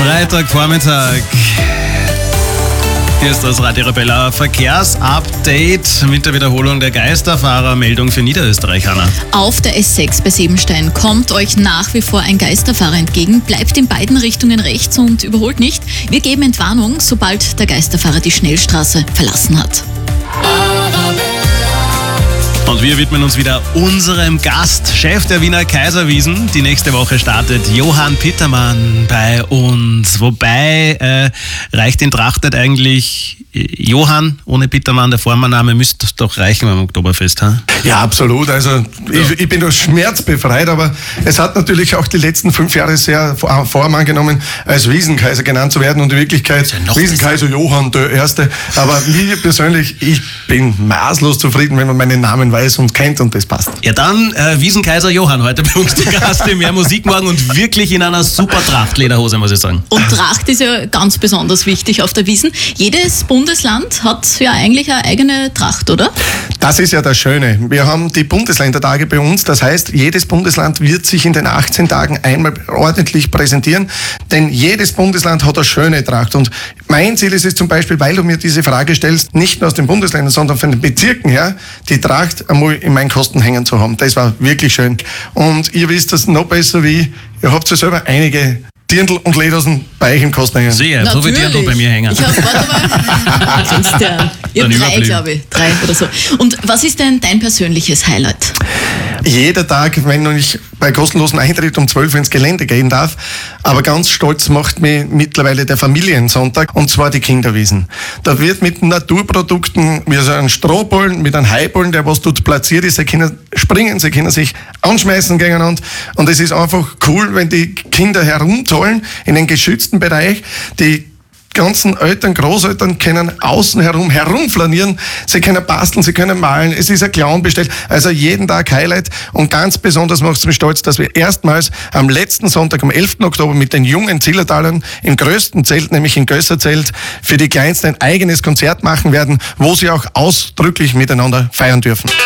Freitagvormittag. Hier ist das Radio Arabella Verkehrsupdate mit der Wiederholung der Geisterfahrermeldung für Niederösterreich, Hanna. Auf der S6 bei Siebenstein kommt euch nach wie vor ein Geisterfahrer entgegen, bleibt in beiden Richtungen rechts und überholt nicht. Wir geben Entwarnung, sobald der Geisterfahrer die Schnellstraße verlassen hat. Und wir widmen uns wieder unserem Gast, Chef der Wiener Kaiserwiesen. Die nächste Woche startet Johann Pittermann bei uns. Wobei, reicht in Tracht nicht eigentlich Johann ohne Pittermann? Der Vorname müsste doch reichen beim Oktoberfest, ha? Ja, absolut. Also ich bin da schmerzbefreit, aber es hat natürlich auch die letzten 5 Jahre sehr Form angenommen, als Wiesenkaiser genannt zu werden und in Wirklichkeit ja Wiesenkaiser Johann der Erste. Aber mir persönlich, ich bin maßlos zufrieden, wenn man meinen Namen weiß und kennt und das passt. Ja dann, Wiesenkaiser Johann heute bei uns zu Gast im Mehr Musik morgen und wirklich in einer super Trachtlederhose, muss ich sagen. Und Tracht ist ja ganz besonders wichtig auf der Wiesn. Jedes Bundesland hat ja eigentlich eine eigene Tracht, oder? Das ist ja das Schöne. Wir haben die Bundesländertage bei uns. Das heißt, jedes Bundesland wird sich in den 18 Tagen einmal ordentlich präsentieren, denn jedes Bundesland hat eine schöne Tracht. Und mein Ziel ist es zum Beispiel, weil du mir diese Frage stellst, nicht nur aus den Bundesländern, sondern von den Bezirken her, die Tracht einmal in meinen Kosten hängen zu haben. Das war wirklich schön. Und ihr wisst das noch besser wie, ihr habt ja selber einige Dirndl und Lederhosen bei euch im Kosten hängen. Sehr, so wie Dirndl bei mir hängen. Ich habe, warte mal, kennst du ja. Ich habe 3, glaube ich. 3 oder so. Und was ist denn dein persönliches Highlight? Jeder Tag, wenn ich bei kostenlosen Eintritt um 12 Uhr ins Gelände gehen darf. Aber ganz stolz macht mich mittlerweile der Familiensonntag, und zwar die Kinderwiesen. Da wird mit Naturprodukten, wie so ein Strohballen, mit einem Haiballen, der was dort platziert ist, sie können springen, sie können sich anschmeißen gegeneinander. Und es ist einfach cool, wenn die Kinder herumzahlen in den geschützten Bereich. Die ganzen Eltern, Großeltern können außen herum herumflanieren, sie können basteln, sie können malen, es ist ein Clown bestellt, also jeden Tag Highlight, und ganz besonders macht es mich stolz, dass wir erstmals am letzten Sonntag, am 11. Oktober mit den jungen Zillertalern im größten Zelt, nämlich in Gösserzelt, für die Kleinsten ein eigenes Konzert machen werden, wo sie auch ausdrücklich miteinander feiern dürfen.